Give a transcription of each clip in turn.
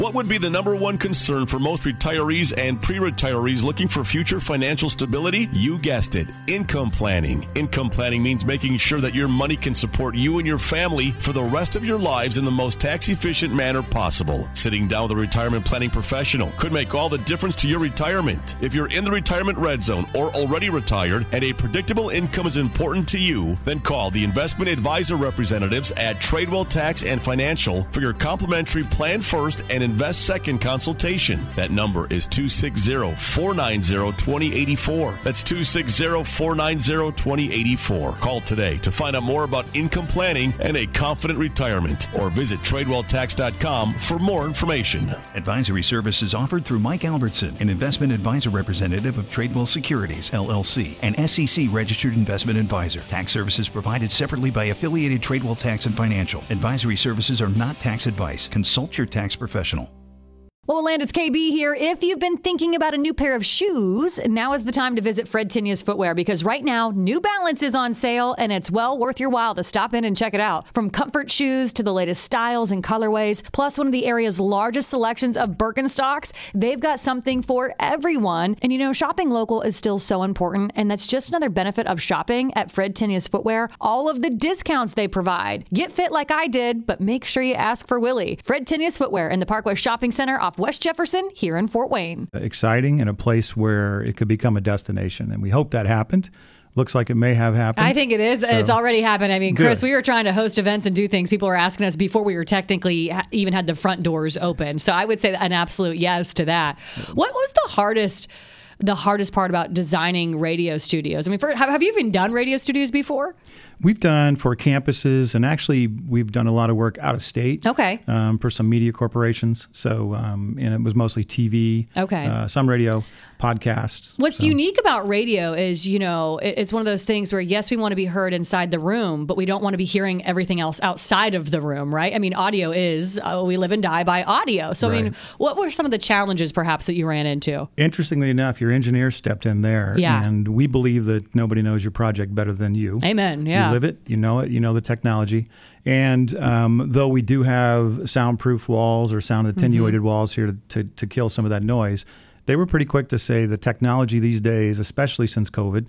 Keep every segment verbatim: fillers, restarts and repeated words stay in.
What would be the number one concern for most retirees and pre-retirees looking for future financial stability? You guessed it, income planning. Income planning means making sure that your money can support you and your family for the rest of your lives in the most tax-efficient manner possible. Sitting down with a retirement planning professional could make all the difference to your retirement. If you're in the retirement red zone or already retired and a predictable income is important to you, then call the investment advisor representatives at Tradewell Tax and Financial for your complimentary Plan First and Invest Second consultation. That number is two six zero, four nine zero, two zero eight four. That's two six zero, four nine zero, two zero eight four. Call today to find out more about income planning and a confident retirement, or visit tradewell tax dot com for more information. Advisory services offered through Mike Albertson, an investment advisor representative of Tradewell Securities, L L C, an S E C registered investment advisor. Tax services provided separately by affiliated Tradewell Tax and Financial. Advisory services are not tax advice. Consult your tax professional. Well, Land, it's K B here. If you've been thinking about a new pair of shoes, now is the time to visit Fred Tinius Footwear, because right now, New Balance is on sale, and it's well worth your while to stop in and check it out. From comfort shoes to the latest styles and colorways, plus one of the area's largest selections of Birkenstocks, they've got something for everyone. And you know, shopping local is still so important, and that's just another benefit of shopping at Fred Tinius Footwear. All of the discounts they provide. Get fit like I did, but make sure you ask for Willie. Fred Tinius Footwear in the Parkway Shopping Center off West Jefferson here in Fort Wayne. Exciting, and a place where it could become a destination. And we hope that happened. Looks like it may have happened. I think it is. So, it's already happened. I mean, Chris, good. We were trying to host events and do things. People were asking us before we were technically ha- even had the front doors open. So I would say an absolute yes to that. What was the hardest the hardest part about designing radio studios? I mean, for, have, have you even done radio studios before? We've done for campuses, and actually we've done a lot of work out of state. Okay. Um, for some media corporations. So, um, and it was mostly T V. Okay. Uh, some radio, podcasts. What's so. unique about radio is, you know, it, it's one of those things where, yes, we want to be heard inside the room, but we don't want to be hearing everything else outside of the room, right? I mean, audio is, uh, we live and die by audio. So, right. I mean, what were some of the challenges perhaps that you ran into? Interestingly enough, your engineer stepped in there. Yeah. And we believe that nobody knows your project better than you. Amen. Yeah. You live it, you know it, you know the technology. And um, though we do have soundproof walls or sound attenuated mm-hmm. walls here to, to, to kill some of that noise, they were pretty quick to say the technology these days, especially since COVID,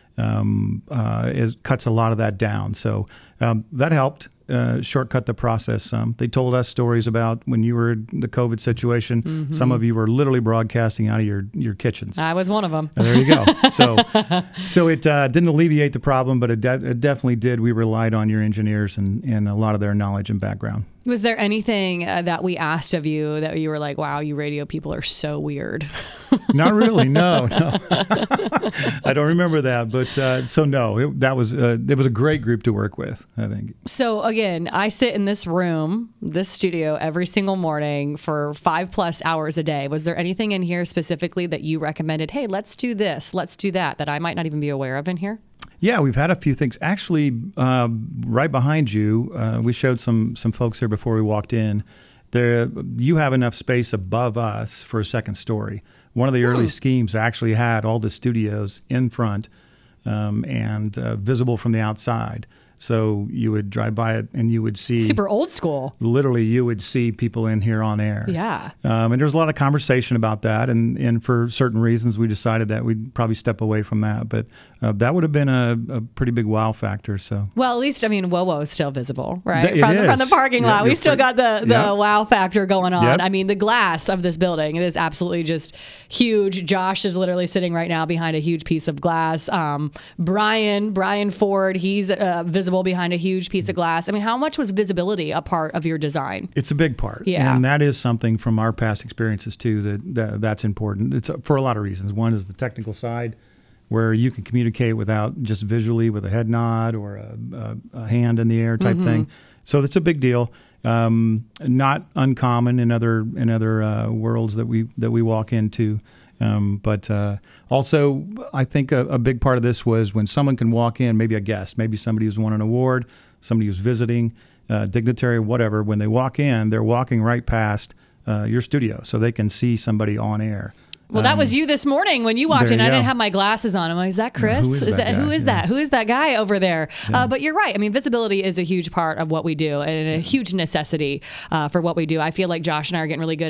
um, uh, is, cuts a lot of that down. So um, that helped uh, shortcut the process some. They told us stories about when you were in the COVID situation, mm-hmm. some of you were literally broadcasting out of your, your kitchens. I was one of them. And there you go. So so it uh, didn't alleviate the problem, but it, de- it definitely did. We relied on your engineers and, and a lot of their knowledge and background. Was there anything uh, that we asked of you that you were like, wow, you radio people are so weird? Not really. No, no. I don't remember that. But uh, so, no, it, that was uh, it was a great group to work with, I think. So, again, I sit in this room, this studio, every single morning for five plus hours a day. Was there anything in here specifically that you recommended, hey, let's do this, let's do that, that I might not even be aware of in here? Yeah, we've had a few things. Actually, uh, right behind you, uh, we showed some some folks here before we walked in. There, you have enough space above us for a second story. One of the early hmm. schemes actually had all the studios in front um, and uh, visible from the outside. So you would drive by it and you would see... Super old school. Literally, you would see people in here on air. Yeah. Um, and there was a lot of conversation about that. And, and for certain reasons, we decided that we'd probably step away from that. But uh, that would have been a, a pretty big wow factor. So Well, at least, I mean, WoWo is still visible, right? It from, is. from the parking lot. Yep, we still pretty, got the, the yep. wow factor going on. Yep. I mean, the glass of this building, it is absolutely just huge. Josh is literally sitting right now behind a huge piece of glass. Um, Brian, Brian Ford, he's uh, visible behind a huge piece of glass. I mean, how much was visibility a part of your design? It's a big part. Yeah. And that is something from our past experiences, too, that, that that's important. It's for a lot of reasons. One is the technical side, where you can communicate without just visually with a head nod or a, a, a hand in the air type mm-hmm. thing. So that's a big deal. Um, not uncommon in other in other uh, worlds that we that we walk into. Um, but uh, also, I think a, a big part of this was when someone can walk in, maybe a guest, maybe somebody who's won an award, somebody who's visiting, uh, dignitary, whatever. When they walk in, they're walking right past uh, your studio, so they can see somebody on air. Well, that was you this morning when you walked in. you I didn't go. have my glasses on. I'm like, is that Chris? Who is that that guy? who is Yeah. that? Who is that guy over there? Yeah. Uh, but you're right. I mean, visibility is a huge part of what we do and a huge necessity uh, for what we do. I feel like Josh and I are getting really good